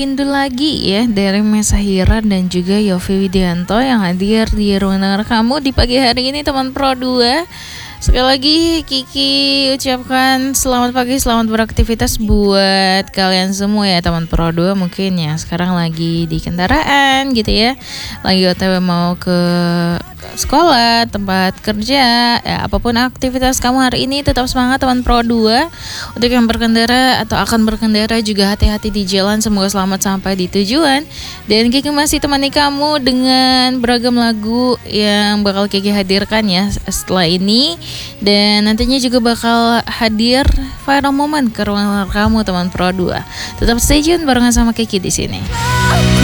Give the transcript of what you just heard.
Rindu lagi ya dari Mesa dan juga Yofi Widianto yang hadir di ruang dengar kamu di pagi hari ini teman Pro 2. Sekali lagi Kiki ucapkan selamat pagi, selamat beraktivitas buat kalian semua ya teman Pro 2 mungkin ya sekarang lagi di kendaraan gitu ya. Lagi OTW mau ke sekolah, tempat kerja, ya apapun aktivitas kamu hari ini tetap semangat teman Pro 2. Untuk yang berkendara atau akan berkendara juga hati-hati di jalan, semoga selamat sampai di tujuan. Dan Kiki masih temani kamu dengan beragam lagu yang bakal Kiki hadirkan ya setelah ini. Dan nantinya juga bakal hadir viral moment ke ruang kamu teman Pro 2. Tetap stay tune barengan sama Kiki di sini.